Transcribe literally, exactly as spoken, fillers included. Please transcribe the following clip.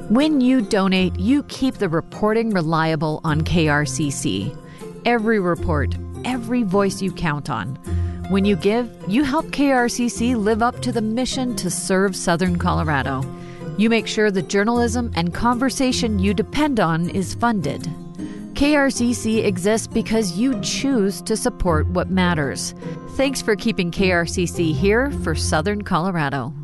When you donate, you keep the reporting reliable on K R C C. Every report, every voice you count on. When you give, you help K R C C live up to the mission to serve Southern Colorado. You make sure the journalism and conversation you depend on is funded. K R C C exists because you choose to support what matters. Thanks for keeping K R C C here for Southern Colorado.